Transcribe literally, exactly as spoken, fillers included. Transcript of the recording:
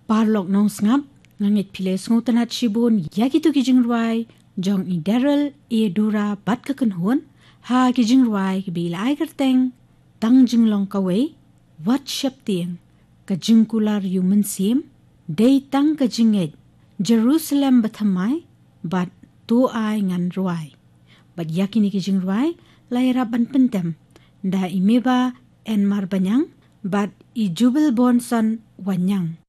parlok nong snap ngangit pile ngutanat shibun yakitu kijingruai jong i Daryl e dura bat ka kanhun ha kijingruai bila ai kerteng tang jinglong kawai wat shap tiang ka jingkular human sim day tang ka jinget Jerusalem bathamai bat tu ai ngan ruai bat yakini kijingruai laira ban pentem da imeba en mar banyang bat i jubel bonson wanyang